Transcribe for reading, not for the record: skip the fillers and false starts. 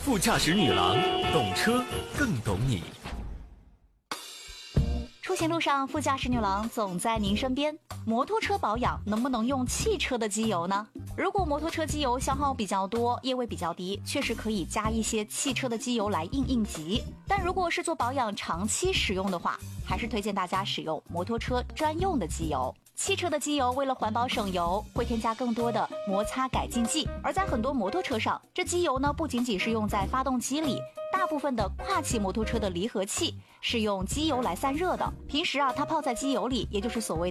副驾驶女郎，懂车更懂你。 出行路上，副驾驶女郎总在您身边。摩托车保养能不能用汽车的机油呢？如果摩托车机油消耗比较多，液位比较低，确实可以加一些汽车的机油来应急。但如果是做保养长期使用的话，还是推荐大家使用摩托车专用的机油。汽车的机油为了环保省油，会添加更多的摩擦改进剂，而在很多摩托车上，这机油呢不仅仅是用在发动机里，大部分的跨气摩托车的离合器是用机油来散热的。平时它泡在机油里，也就是所谓